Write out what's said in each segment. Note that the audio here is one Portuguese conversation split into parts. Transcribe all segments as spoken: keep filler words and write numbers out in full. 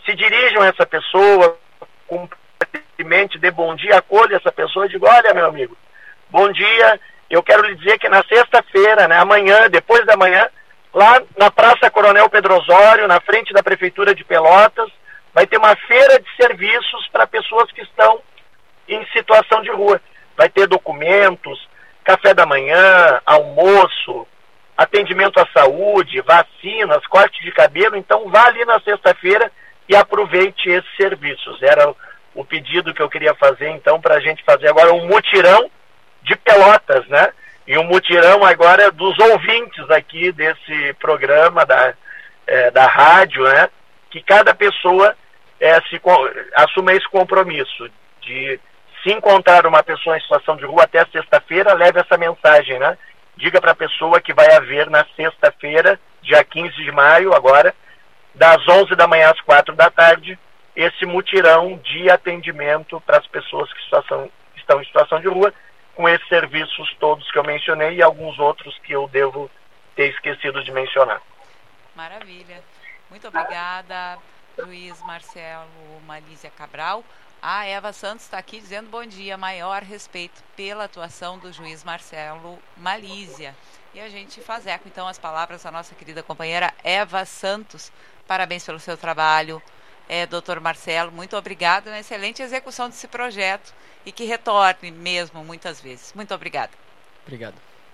se dirijam a essa pessoa, cumprimente, dê bom dia, acolha essa pessoa e diga, olha, meu amigo, bom dia, eu quero lhe dizer que na sexta-feira, né, amanhã, depois da manhã, lá na Praça Coronel Pedro Osório, na frente da Prefeitura de Pelotas, vai ter uma feira de serviços para pessoas que estão em situação de rua. Vai ter documentos, café da manhã, almoço, atendimento à saúde, vacinas, corte de cabelo. Então vá ali na sexta-feira e aproveite esses serviços. Era o pedido que eu queria fazer, então, para a gente fazer agora um mutirão de Pelotas, né? E um mutirão agora dos ouvintes aqui desse programa da, é, da rádio, né? Que cada pessoa é, se, assuma esse compromisso de, se encontrar uma pessoa em situação de rua até sexta-feira, leve essa mensagem, né? Diga para a pessoa que vai haver na sexta-feira, dia quinze de maio, agora, das onze da manhã às quatro da tarde, esse mutirão de atendimento para as pessoas que situação, estão em situação de rua, com esses serviços todos que eu mencionei e alguns outros que eu devo ter esquecido de mencionar. Maravilha. Muito obrigada, Luiz Marcelo Malísia Cabral. A Eva Santos está aqui dizendo bom dia, maior respeito pela atuação do juiz Marcelo Malísia. E a gente faz eco, então, as palavras da nossa querida companheira Eva Santos. Parabéns pelo seu trabalho, é, doutor Marcelo. Muito obrigado na excelente execução desse projeto e que retorne mesmo muitas vezes. Muito obrigada. Obrigado.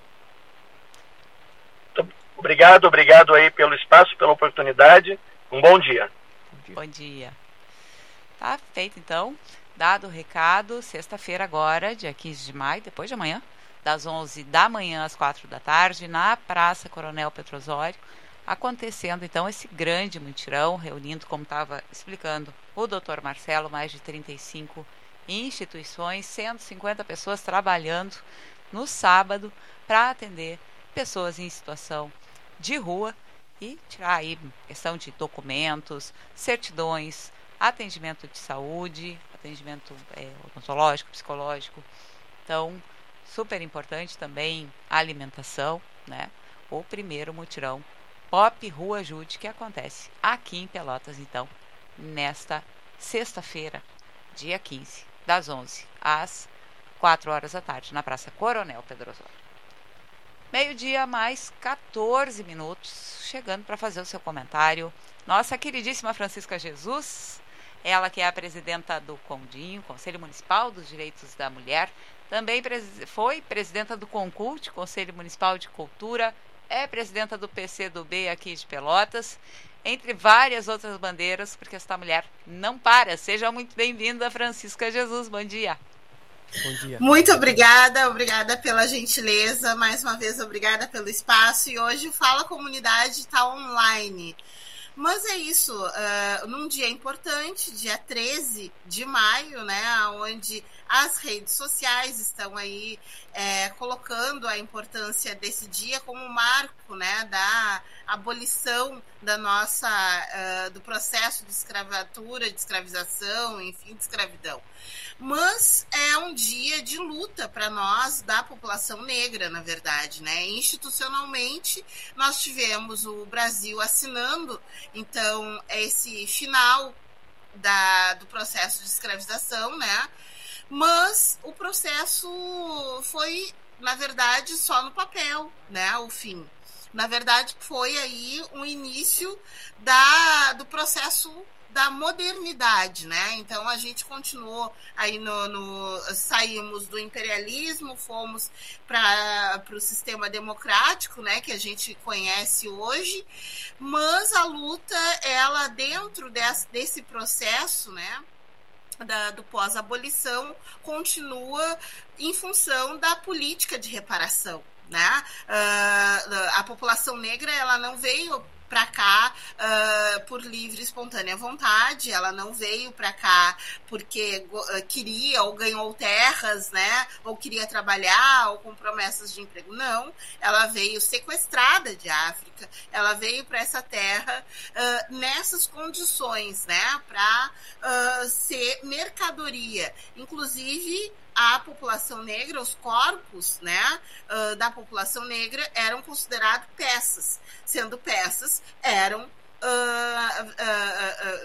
Obrigado, obrigado aí pelo espaço, pela oportunidade. Um bom dia. Bom dia. Bom dia. Tá feito, então. Dado o recado, sexta-feira agora, dia quinze de maio, depois de amanhã, das onze da manhã às quatro da tarde, na Praça Coronel Pedro Osório, acontecendo, então, esse grande mutirão, reunindo, como estava explicando o doutor Marcelo, mais de trinta e cinco instituições, cento e cinquenta pessoas trabalhando no sábado para atender pessoas em situação de rua e tirar aí questão de documentos, certidões, atendimento de saúde, atendimento é, odontológico, psicológico. Então, super importante também a alimentação, né? O primeiro mutirão Pop Rua Ajude, que acontece aqui em Pelotas, então, nesta sexta-feira, dia quinze, das onze às quatro horas da tarde, na Praça Coronel Pedro Osório. Meio-dia mais quatorze minutos, chegando para fazer o seu comentário. Nossa queridíssima Francisca Jesus, ela que é a presidenta do CONDINHO, Conselho Municipal dos Direitos da Mulher, também foi presidenta do CONCULT, Conselho Municipal de Cultura, é presidenta do P C do B aqui de Pelotas, entre várias outras bandeiras, porque esta mulher não para. Seja muito bem-vinda, Francisca Jesus, bom dia. Bom dia. Muito obrigada, obrigada pela gentileza, mais uma vez obrigada pelo espaço, e hoje o Fala Comunidade está online. Mas é isso, uh, num dia importante, dia treze de maio, né, onde as redes sociais estão aí é, colocando a importância desse dia como marco, né, da abolição da nossa, uh, do processo de escravatura, de escravização, enfim, de escravidão. Mas é um dia de luta para nós, da população negra, na verdade, né? Institucionalmente, nós tivemos o Brasil assinando, então, esse final da, do processo de escravização, né? Mas o processo foi, na verdade, só no papel, né? O fim. Na verdade, foi aí um início da, do processo da modernidade, né? Então a gente continuou aí no, no saímos do imperialismo, fomos para o sistema democrático, né? Que a gente conhece hoje, mas a luta, ela dentro desse, desse processo, né? Da, do pós-abolição, continua em função da política de reparação, né? Uh, a população negra, ela não veio para cá uh, por livre e espontânea vontade, ela não veio para cá porque uh, queria ou ganhou terras, né, ou queria trabalhar ou com promessas de emprego, não, ela veio sequestrada de África, ela veio para essa terra uh, nessas condições, né, para uh, ser mercadoria, inclusive a população negra, os corpos, né, uh, da população negra eram considerados peças, sendo peças, eram uh, uh, uh, uh,